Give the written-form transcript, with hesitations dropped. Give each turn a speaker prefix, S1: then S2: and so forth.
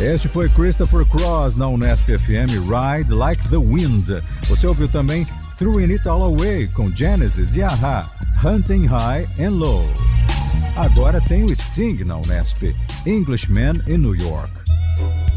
S1: Este foi Christopher Cross na Unesp FM, Ride Like the Wind. Você ouviu também Throwing It All Away com Genesis e A-ha, Hunting High and Low. Agora tem o Sting na Unesp, Englishman in New York.